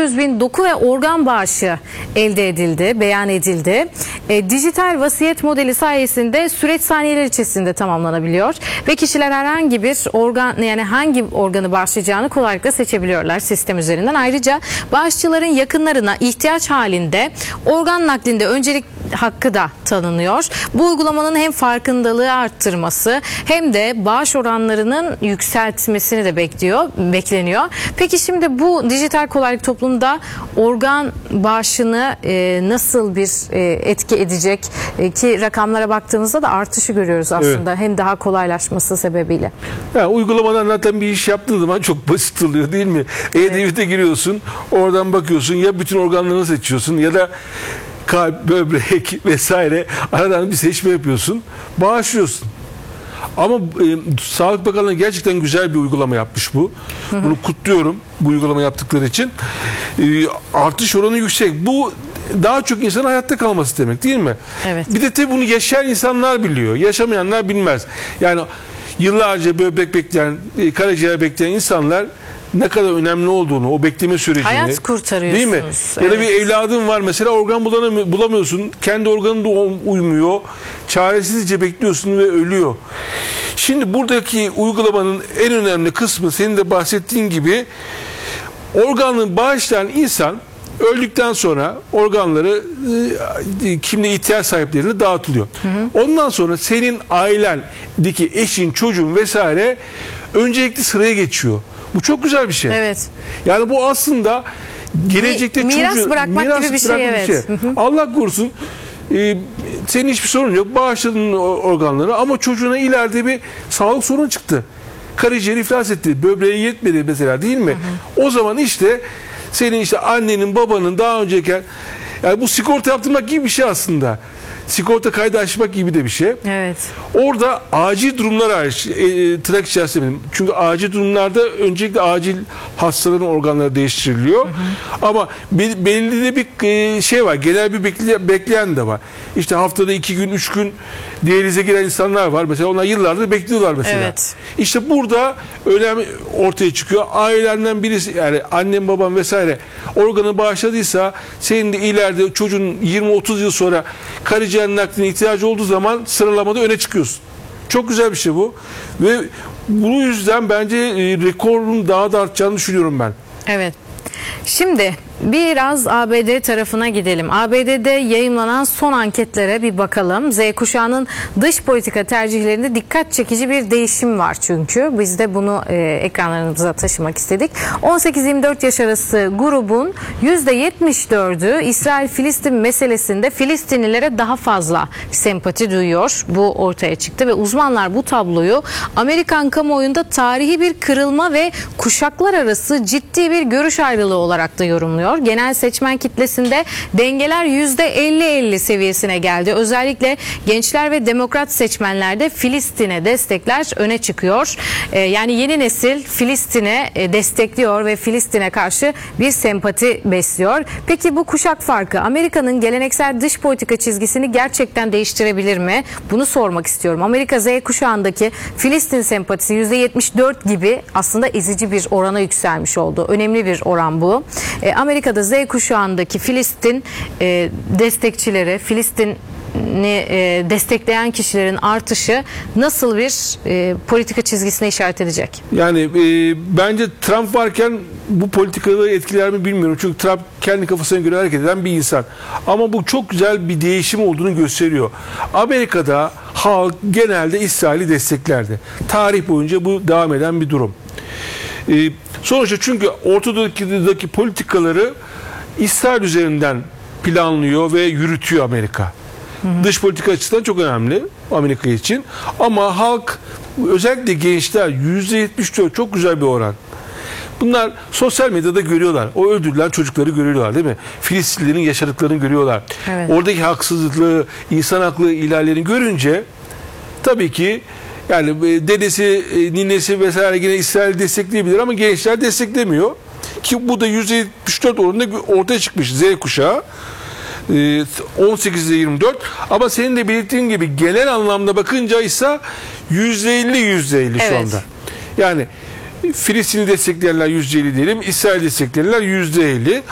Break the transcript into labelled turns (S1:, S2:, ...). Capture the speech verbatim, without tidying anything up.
S1: yüz bin doku ve organ bağışı elde edildi, beyan edildi. E, dijital vasiyet modeli sayesinde süreç saniyeler içerisinde tamamlanabiliyor ve kişiler herhangi bir organ, yani hangi organı bağışlayacağını kolaylıkla seçebiliyorlar sistem üzerinden. Ayrıca bağışçıların yakınlarına ihtiyaç halinde organ naklinde öncelik hakkı da tanınıyor. Bu uygulamanın hem farkındalığı arttırması hem de bağış oranlarının yükseltmesini de bekliyor, bekleniyor. Peki şimdi bu dijital kolaylık toplumda organ bağışını e, nasıl bir e, etki edecek e, ki rakamlara baktığımızda da artışı görüyoruz aslında, evet. Hem daha kolaylaşması sebebiyle. Ya,
S2: uygulamadan zaten bir iş yaptığın zaman çok basit oluyor değil mi? Evet. E-Devlet'e giriyorsun, oradan bakıyorsun, ya bütün organlarını seçiyorsun ya da kalp, böbrek vesaire, aradan bir seçme yapıyorsun, bağışlıyorsun. Ama e, Sağlık Bakanlığı gerçekten güzel bir uygulama yapmış bu. Hı hı. Bunu kutluyorum, bu uygulama yaptıkları için. E, artış oranı yüksek. Bu daha çok insanın hayatta kalması demek değil mi?
S1: Evet.
S2: Bir de tabii bunu yaşayan insanlar biliyor. Yaşamayanlar bilmez. Yani yıllarca böbrek bekleyen, e, karaciğer bekleyen insanlar ne kadar önemli olduğunu, o bekleme sürecini.
S1: Hayat kurtarıyorsunuz.
S2: Değil mi? Evet. Ya da bir evladın var mesela, organ bulamıyorsun. Kendi organın da uymuyor. Çaresizce bekliyorsun ve ölüyor. Şimdi buradaki uygulamanın en önemli kısmı senin de bahsettiğin gibi, organını bağışlayan insan öldükten sonra organları e, kimliğe ihtiyaç sahiplerine dağıtılıyor. Hı hı. Ondan sonra senin ailendeki eşin, çocuğun vesaire öncelikli sıraya geçiyor. Bu çok güzel bir şey.
S1: Evet.
S2: Yani bu aslında gelecekte
S1: Mi, miras
S2: çocuğu
S1: bırakmak
S2: miras
S1: gibi bir şey, evet.
S2: Bir şey. Hı hı. Allah korusun, e, senin hiçbir sorun yok. Bağışladın organları ama çocuğuna ileride bir sağlık sorunu çıktı. Karaciğeri iflas etti, böbreği yetmedi mesela, değil mi? Hı hı. O zaman işte senin işte annenin, babanın daha önceki, yani bu sigorta yaptırmak gibi bir şey aslında. Sigorta kaydı açmak gibi de bir şey.
S1: Evet.
S2: Orada acil durumlar hariç, e, tırnak içerisinde, çünkü acil durumlarda öncelikle acil hastaların organları değiştiriliyor. Hı hı. Ama be, belli de bir e, şey var, genel bir bekleyen, bekleyen de var. İşte haftada iki gün, üç gün diyalize giren insanlar var. Mesela onlar yıllardır bekliyorlar mesela.
S1: Evet.
S2: İşte burada önemli ortaya çıkıyor. Ailenden birisi, yani annem, babam vesaire organı bağışladıysa, senin de ileride çocuğun yirmi otuz yıl sonra karaciğer nakline ihtiyacı olduğu zaman sıralamada öne çıkıyorsun. Çok güzel bir şey bu. Ve bu yüzden bence rekorun daha da artacağını düşünüyorum ben.
S1: Evet. Şimdi biraz A B D tarafına gidelim. A B D'de yayımlanan son anketlere bir bakalım. Z kuşağının dış politika tercihlerinde dikkat çekici bir değişim var çünkü. Biz de bunu e, ekranlarımıza taşımak istedik. on sekiz yirmi dört yaş arası grubun yüzde yetmiş dördü İsrail-Filistin meselesinde Filistinlilere daha fazla sempati duyuyor. Bu ortaya çıktı ve uzmanlar bu tabloyu Amerikan kamuoyunda tarihi bir kırılma ve kuşaklar arası ciddi bir görüş ayrılığı olarak da yorumluyor. Genel seçmen kitlesinde dengeler yüzde elli elli seviyesine geldi. Özellikle gençler ve demokrat seçmenlerde Filistin'e destekler öne çıkıyor. Ee, yani yeni nesil Filistin'e destekliyor ve Filistin'e karşı bir sempati besliyor. Peki bu kuşak farkı Amerika'nın geleneksel dış politika çizgisini gerçekten değiştirebilir mi? Bunu sormak istiyorum. Amerika Z kuşağındaki Filistin sempatisi yüzde yetmiş dört gibi aslında ezici bir orana yükselmiş oldu. Önemli bir oran bu. Ee, Amerika'da Z kuşağındaki Filistin e, destekçileri, Filistin'i e, destekleyen kişilerin artışı nasıl bir e, politika çizgisine işaret edecek?
S2: Yani e, bence Trump varken bu politikaları etkiler mi bilmiyorum. Çünkü Trump kendi kafasına göre hareket eden bir insan. Ama bu çok güzel bir değişim olduğunu gösteriyor. Amerika'da halk genelde İsrail'i desteklerdi. Tarih boyunca bu devam eden bir durum. E, sonuçta çünkü Orta Doğu'daki politikaları İsrail üzerinden planlıyor ve yürütüyor Amerika. Hı hı. Dış politika açısından çok önemli Amerika için. Ama halk, özellikle gençler, yüzde yetmiş dört çok güzel bir oran. Bunlar sosyal medyada görüyorlar. O öldürülen çocukları görüyorlar, değil mi? Filistinlilerin yaşadıklarını görüyorlar. Evet. Oradaki haksızlıkları, insan hakları ihlallerini görünce tabii ki, yani dedesi, ninesi vesaire yine İsrail destekleyebilir ama gençler desteklemiyor. Ki bu da yüzde yetmiş dört oranında ortaya çıkmış Z kuşağı. on sekizde yirmi dört, ama senin de belirttiğin gibi genel anlamda bakınca ise yüzde elli yüzde elli şu anda. Yani Filistin'i destekleyenler yüzde elli diyelim, İsrail destekleyenler yüzde elli.